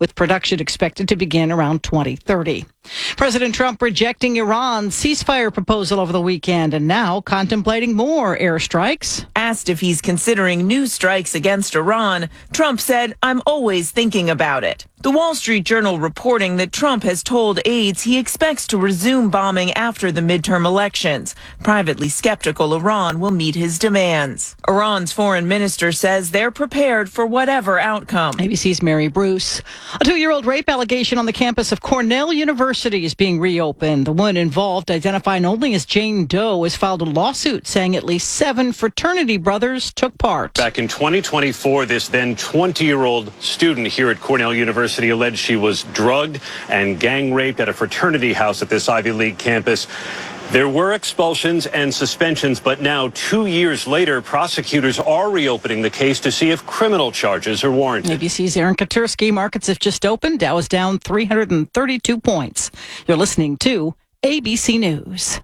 with production expected to begin around 2030. President Trump rejecting Iran's ceasefire proposal over the weekend and now contemplating more airstrikes. Asked if he's considering new strikes against Iran, Trump said, "I'm always thinking about it." The Wall Street Journal reporting that Trump has told aides he expects to resume bombing after the midterm elections. Privately skeptical Iran will meet his demands. Iran's foreign minister says they're prepared for whatever outcome. ABC's Mary Bruce. A 2-year-old rape allegation on the campus of Cornell University is being reopened. The woman involved, identified only as Jane Doe, has filed a lawsuit saying at least 7 fraternity brothers took part. Back in 2024, this then 20-year-old student here at Cornell University alleged she was drugged and gang raped at a fraternity house at this Ivy League campus. There were expulsions and suspensions, but now 2 years later, prosecutors are reopening the case to see if criminal charges are warranted. ABC's Aaron Katursky. Markets have just opened. Dow is down 332 points. You're listening to ABC News.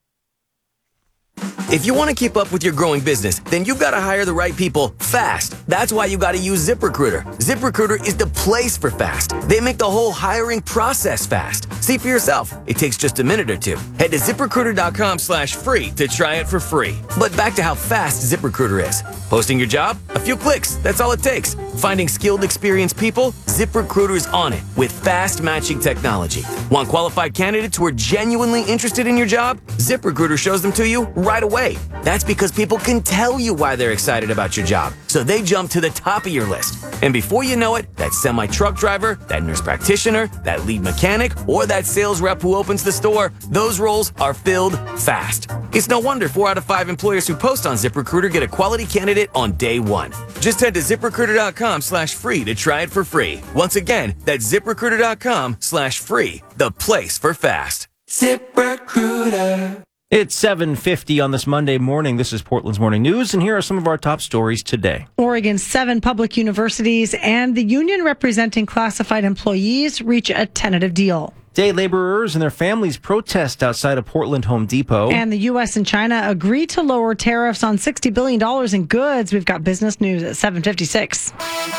If you want to keep up with your growing business, then you've got to hire the right people fast. That's why you got to use ZipRecruiter. ZipRecruiter is the place for fast. They make the whole hiring process fast. See for yourself. It takes just a minute or two. Head to ZipRecruiter.com/free to try it for free. But back to how fast ZipRecruiter is. Posting your job? A few clicks. That's all it takes. Finding skilled, experienced people? ZipRecruiter is on it with fast matching technology. Want qualified candidates who are genuinely interested in your job? ZipRecruiter shows them to you right away. That's because people can tell you why they're excited about your job, so they jump to the top of your list. And before you know it, that semi-truck driver, that nurse practitioner, that lead mechanic, or that sales rep who opens the store, those roles are filled fast. It's no wonder 4 out of 5 employers who post on ZipRecruiter get a quality candidate on day one. Just head to ZipRecruiter.com/free to try it for free. Once again, that's ZipRecruiter.com/free, the place for fast. ZipRecruiter. It's 7:50 on this Monday morning. This is Portland's Morning News, and here are some of our top stories today. Oregon's 7 public universities and the union representing classified employees reach a tentative deal. Day laborers and their families protest outside of Portland Home Depot. And the U.S. and China agree to lower tariffs on $60 billion in goods. We've got business news at 7:56.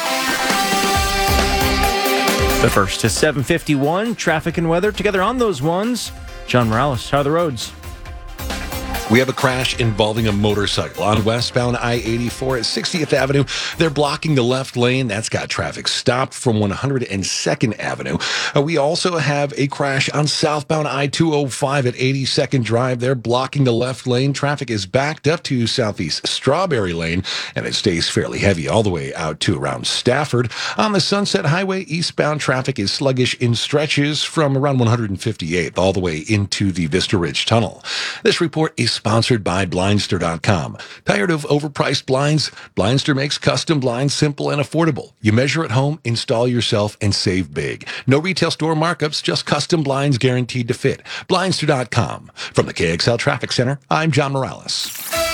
But first to 7:51, traffic and weather together on those ones. John Morales, how are the roads? We have a crash involving a motorcycle on westbound I-84 at 60th Avenue. They're blocking the left lane. That's got traffic stopped from 102nd Avenue. We also have a crash on southbound I-205 at 82nd Drive. They're blocking the left lane. Traffic is backed up to southeast Strawberry Lane, and it stays fairly heavy all the way out to around Stafford. On the Sunset Highway, eastbound traffic is sluggish in stretches from around 158th all the way into the Vista Ridge Tunnel. This report is sponsored by Blindster.com. Tired of overpriced blinds? Blindster makes custom blinds simple and affordable. You measure at home, install yourself, and save big. No retail store markups, just custom blinds guaranteed to fit. Blindster.com. From the KXL Traffic Center, I'm John Morales.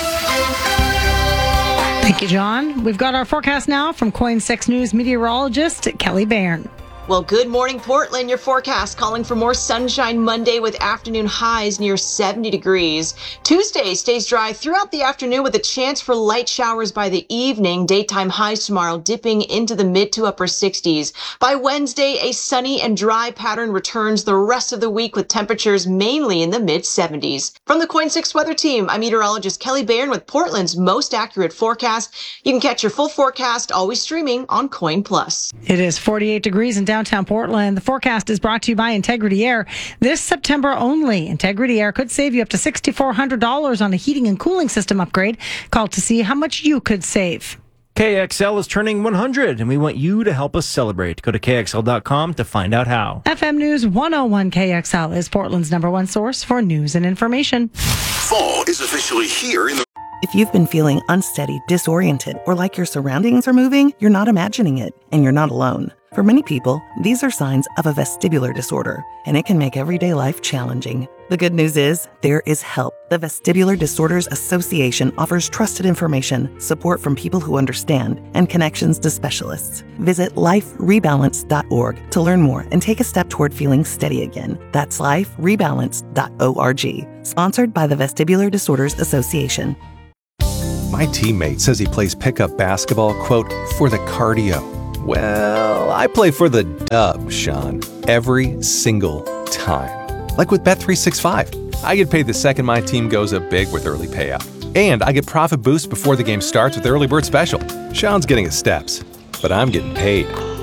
Thank you, John. We've got our forecast now from KOIN 6 News meteorologist Kelly Bairn. Well, good morning, Portland. Your forecast calling for more sunshine Monday with afternoon highs near 70 degrees. Tuesday stays dry throughout the afternoon with a chance for light showers by the evening. Daytime highs tomorrow dipping into the mid to upper 60s. By Wednesday, a sunny and dry pattern returns the rest of the week with temperatures mainly in the mid 70s. From the KOIN 6 weather team, I'm meteorologist Kelly Bairn with Portland's most accurate forecast. You can catch your full forecast always streaming on KOIN Plus. It is 48 degrees in downtown Portland. The forecast is brought to you by Integrity Air. This September only, Integrity Air could save you up to $6,400 on a heating and cooling system upgrade. Call to see how much you could save. KXL is turning 100, and we want you to help us celebrate. Go to KXL.com to find out how. FM News 101 KXL is Portland's #1 source for news and information. Fall is officially here in the... If you've been feeling unsteady, disoriented, or like your surroundings are moving, you're not imagining it, and you're not alone. For many people, these are signs of a vestibular disorder, and it can make everyday life challenging. The good news is, there is help. The Vestibular Disorders Association offers trusted information, support from people who understand, and connections to specialists. Visit liferebalance.org to learn more and take a step toward feeling steady again. That's liferebalance.org. Sponsored by the Vestibular Disorders Association. My teammate says he plays pickup basketball, quote, for the cardio. Well, I play for the dub, Sean. Every single time. Like with Bet365. I get paid the second my team goes up big with early payout. And I get profit boosts before the game starts with Early Bird Special. Sean's getting his steps, but I'm getting paid.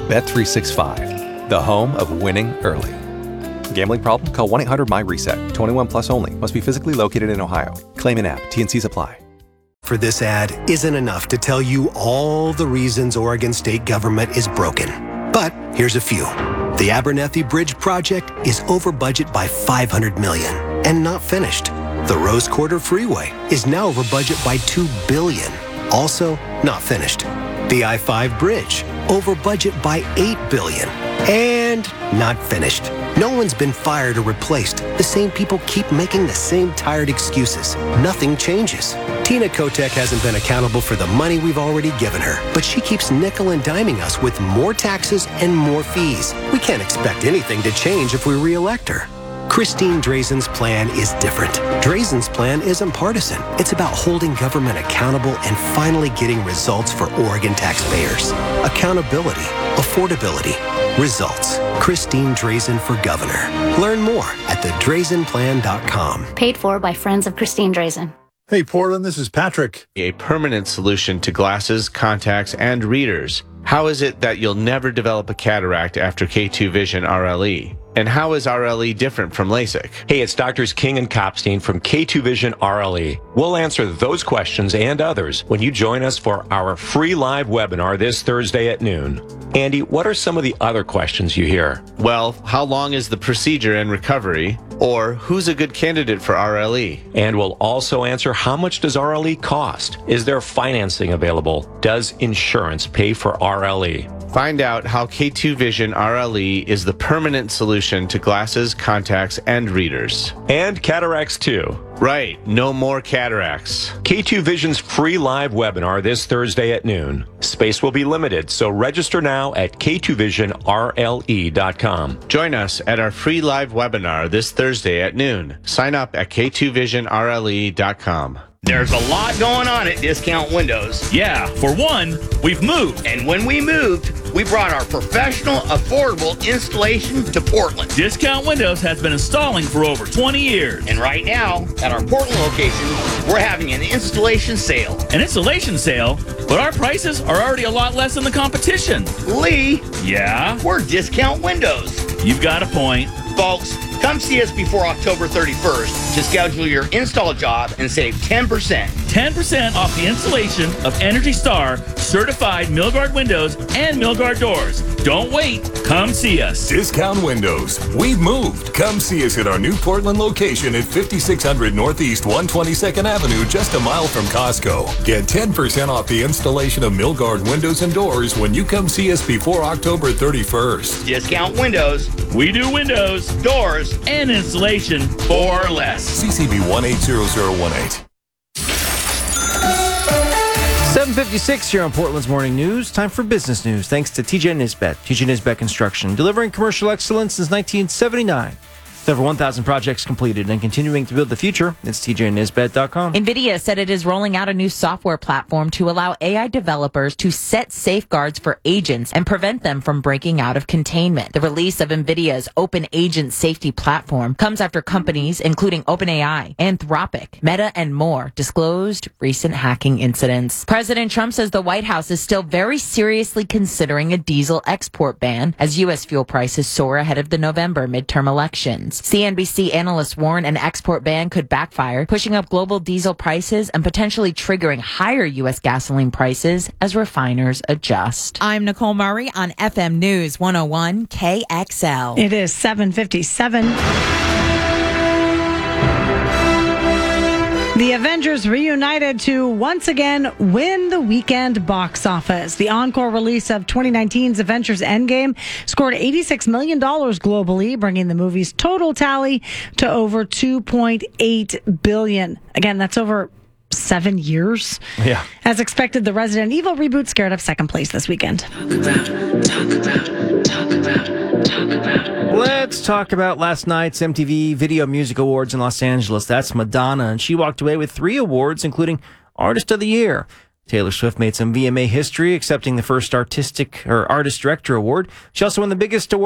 Bet365, the home of winning early. Gambling problem? Call 1-800-MY-RESET. 21 plus only. Must be physically located in Ohio. Claim in app. T&Cs apply. For this ad isn't enough to tell you all the reasons Oregon state government is broken. But here's a few. The Abernethy Bridge project is over budget by $500 million and not finished. The Rose Quarter Freeway is now over budget by $2 billion, also not finished. The I-5 Bridge, over budget by $8 billion and not finished. No one's been fired or replaced. The same people keep making the same tired excuses. Nothing changes. Tina Kotek hasn't been accountable for the money we've already given her, but she keeps nickel and diming us with more taxes and more fees. We can't expect anything to change if we re-elect her. Christine Drazen's plan is different. Drazen's plan isn't partisan. It's about holding government accountable and finally getting results for Oregon taxpayers. Accountability, affordability, results. Christine Drazen for governor. Learn more at thedrazenplan.com. Paid for by friends of Christine Drazen. Hey, Portland, this is Patrick. A permanent solution to glasses, contacts, and readers. How is it that you'll never develop a cataract after K2 Vision RLE? And how is RLE different from LASIK? Hey, it's Doctors King and Kopstein from K2 Vision RLE. We'll answer those questions and others when you join us for our free live webinar this Thursday at noon. Andy, what are some of the other questions you hear? Well, how long is the procedure and recovery? Or who's a good candidate for RLE? And we'll also answer how much does RLE cost? Is there financing available? Does insurance pay for RLE? Find out how K2 Vision RLE is the permanent solution to glasses, contacts, and readers. And cataracts too. Right, no more cataracts. K2 Vision's free live webinar this Thursday at noon. Space will be limited, so register now at k2visionrle.com. Join us at our free live webinar this Thursday at noon. Sign up at k2visionrle.com. There's a lot going on at Discount Windows. Yeah, for one, we've moved. And when we moved, we brought our professional, affordable installation to Portland. Discount Windows has been installing for over 20 years. And right now, at our Portland location, we're having an installation sale. An installation sale? But our prices are already a lot less than the competition. Lee? Yeah? We're Discount Windows. You've got a point. Folks, come see us before October 31st to schedule your install job and save 10%. 10% off the installation of Energy Star certified Milgard windows and Milgard doors. Don't wait. Come see us. Discount Windows. We've moved. Come see us at our new Portland location at 5600 Northeast 122nd Avenue, just a mile from Costco. Get 10% off the installation of Milgard windows and doors when you come see us before October 31st. Discount Windows. We do windows, doors, and installation for less. CCB 180018. 7:56 here on Portland's Morning News. Time for business news. Thanks to TJ Nisbet. TJ Nisbet Construction, delivering commercial excellence since 1979. With over 1,000 projects completed and continuing to build the future, it's tjnisbet.com. NVIDIA said it is rolling out a new software platform to allow AI developers to set safeguards for agents and prevent them from breaking out of containment. The release of NVIDIA's Open Agent Safety Platform comes after companies, including OpenAI, Anthropic, Meta, and more, disclosed recent hacking incidents. President Trump says the White House is still very seriously considering a diesel export ban as U.S. fuel prices soar ahead of the November midterm elections. CNBC analysts warn an export ban could backfire, pushing up global diesel prices and potentially triggering higher U.S. gasoline prices as refiners adjust. I'm Nicole Murray on FM News 101 KXL. It is 7:57. The Avengers reunited to once again win the weekend box office. The encore release of 2019's Avengers Endgame scored $86 million globally, bringing the movie's total tally to over $2.8 billion. Again, that's over 7 years. Yeah. As expected, the Resident Evil reboot scared up second place this weekend. Let's talk about last night's MTV Video Music Awards in Los Angeles. That's Madonna, and she walked away with 3 awards, including Artist of the Year. Taylor Swift made some VMA history, accepting the first artist director award. She also won the biggest award